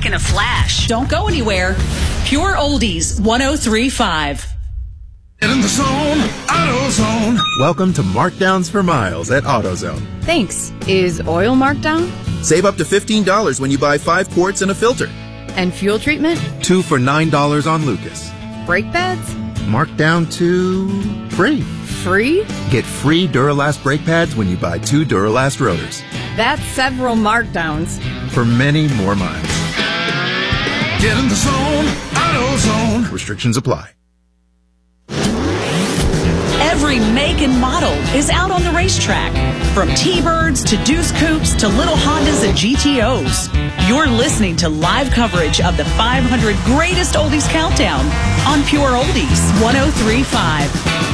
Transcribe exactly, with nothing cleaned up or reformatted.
in a flash. Don't go anywhere. Pure Oldies one oh three point five. Get in the zone, AutoZone. Welcome to Markdowns for Miles at AutoZone. Thanks. Is oil marked down? Save up to fifteen dollars when you buy five quarts and a filter. And fuel treatment? Two for nine dollars on Lucas. Brake pads? Marked down to free. Free? Get free Duralast brake pads when you buy two Duralast rotors. That's several markdowns. For many more miles. Get in the zone, AutoZone. Restrictions apply. Every make and model is out on the racetrack. From T-Birds to Deuce Coupes to little Hondas and G T Os. You're listening to live coverage of the five hundred Greatest Oldies Countdown on Pure Oldies one oh three point five.